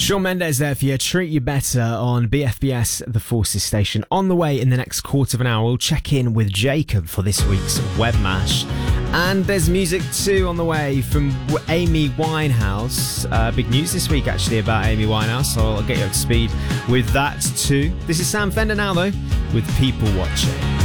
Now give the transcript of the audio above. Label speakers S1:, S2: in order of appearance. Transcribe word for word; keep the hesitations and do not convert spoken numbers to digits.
S1: Shawn Mendes there for you. Treat You Better on B F B S, the Forces station. On the way in the next quarter of an hour, we'll check in with Jacob for this week's Web Mash. And there's music too on the way from Amy Winehouse. Uh, big news this week actually about Amy Winehouse, so I'll get you up to speed with that too. This is Sam Fender now though, with People Watching.